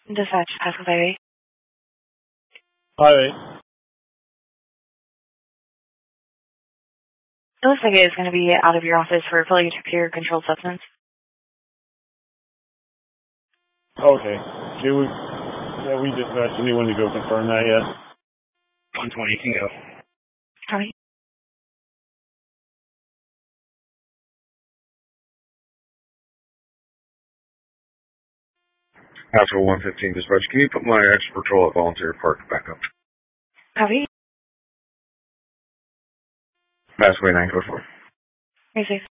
Dispatch, Pasco Bay. Hi. It looks like it is going to be out of your office for failure to clear controlled substance. Okay. We dispatched anyone to go confirm that yet? 120, can go. Copy. Pasco 115 dispatch. Can you put my extra patrol at Volunteer Park back up? Copy. Pasco 944. Very safe.